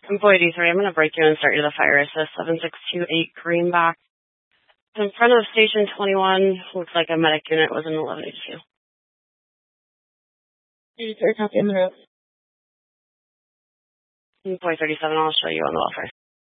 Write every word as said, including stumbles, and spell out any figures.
Employee D three, I'm going to break you and start you to the fire assist. seven six two eight Greenback. In front of station twenty-one, looks like a medic unit was in eleven eighty-two. eighty-three, copy on the road. Employee thirty-seven, I'll show you on the welfare.